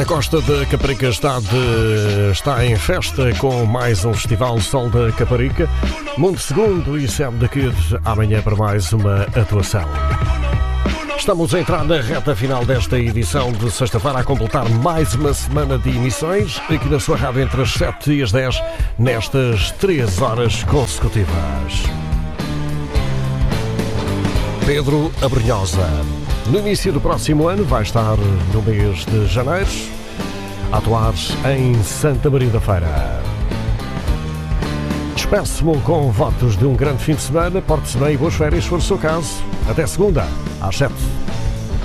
A Costa da Caparica está em festa com mais um Festival Sol da Caparica. Mundo Segundo e Sam da Kids amanhã para mais uma atuação. Estamos a entrar na reta final desta edição de sexta-feira, a completar mais uma semana de emissões aqui na sua rádio entre as 7 e as 10, nestas 3 horas consecutivas. Pedro Abrunhosa, no início do próximo ano, vai estar no mês de janeiro a atuar em Santa Maria da Feira. Despeço-me com votos de um grande fim de semana. Porte-se bem e boas férias, se for o seu caso. Até segunda, às 7.